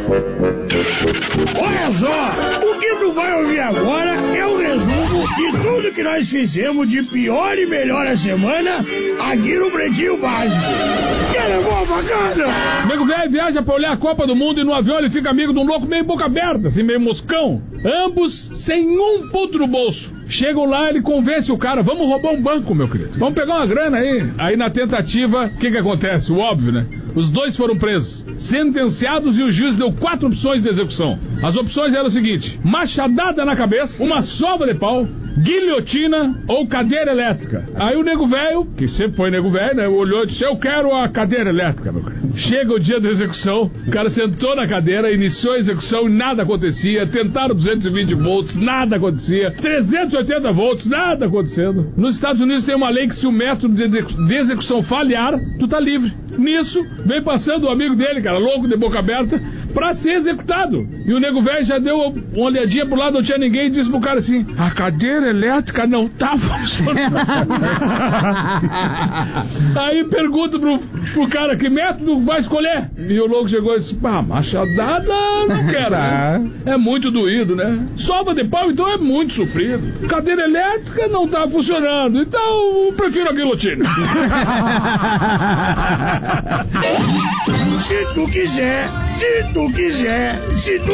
Olha só, o que tu vai ouvir agora é o resumo de tudo que nós fizemos de pior e melhor a semana aqui no Pretinho Básico. Era boa bacana. Nego velho viaja pra olhar a Copa do Mundo e no avião ele fica amigo de um louco meio boca aberta, assim, meio moscão. Ambos sem um puto no bolso. Chegam lá, ele convence o cara, vamos roubar um banco, meu querido. Vamos pegar uma grana aí. Aí na tentativa, o que acontece? O óbvio, né? Os dois foram presos, sentenciados, e o juiz deu 4 opções de execução. As opções eram o seguinte: machadada na cabeça, uma sova de pau, guilhotina ou cadeira elétrica. Aí o nego velho, que sempre foi nego velho, né, olhou e disse: eu quero a cadeira elétrica, meu cara. Chega o dia da execução, o cara sentou na cadeira, iniciou a execução e nada acontecia. Tentaram 220 volts, nada acontecia. 380 volts, nada acontecendo. Nos Estados Unidos tem uma lei que se o método de execução falhar, tu tá livre. Nisso, vem passando o amigo dele, cara, louco, de boca aberta, pra ser executado. E o nego velho já deu uma olhadinha pro lado, não tinha ninguém, e disse pro cara assim: a cadeira elétrica não tá funcionando. Aí pergunto pro cara: que método vai escolher? E o louco chegou e disse: machadada não quero, né? É muito doído, né? Sova de pau, então é muito sofrido. Cadeira elétrica não tá funcionando, então eu prefiro a guilhotina. Se tu quiser, se tu